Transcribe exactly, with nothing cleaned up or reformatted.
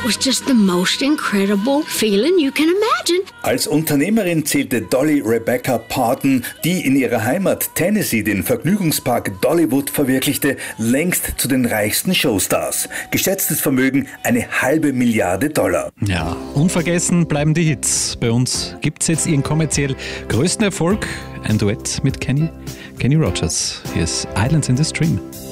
was just the most incredible feeling you can imagine. Als Unternehmerin zählte Dolly Rebecca Parton, die in ihrer Heimat Tennessee den Vergnügungspark Dollywood verwirklichte, längst zu den reichsten Showstars. Geschätztes Vermögen eine halbe Milliarde Dollar. Ja, unvergessen bleiben die Hits. Bei uns gibt es jetzt ihren kommerziell größten Erfolg, ein Duett mit Kenny, Kenny Rogers. Hier ist Islands in the Stream.